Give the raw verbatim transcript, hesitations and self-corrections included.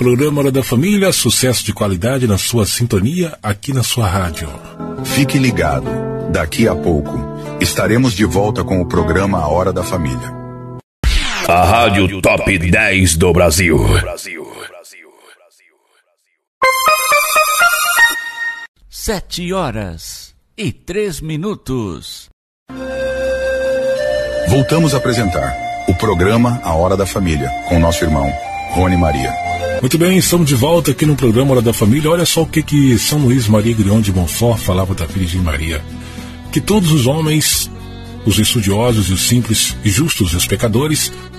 programa Hora da Família, sucesso de qualidade na sua sintonia, aqui na sua rádio. Fique ligado, daqui a pouco estaremos de volta com o programa A Hora da Família. A Rádio Top dez do Brasil. Sete horas e três minutos. Voltamos a apresentar o programa A Hora da Família, com nosso irmão Rony Maria. Muito bem, estamos de volta aqui no programa Hora da Família. Olha só o que que São Luís Maria Grião de Montfort falava da Virgem Maria. Que todos os homens, os estudiosos e os simples, e justos e os pecadores,